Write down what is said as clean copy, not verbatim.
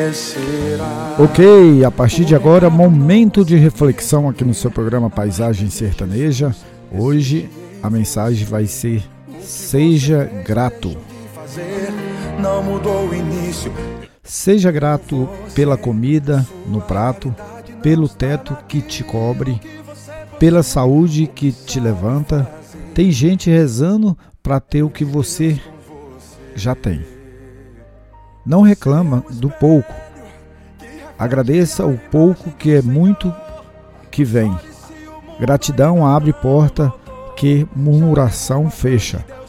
Ok, a partir de agora, momento de reflexão aqui no seu programa Paisagem Sertaneja. Hoje a mensagem vai ser: seja grato. Seja grato pela comida no prato, pelo teto que te cobre, pela saúde que te levanta. Tem gente rezando para ter o que você já tem. Não reclama do pouco. Agradeça o pouco, que é muito que vem. Gratidão abre porta que murmuração fecha.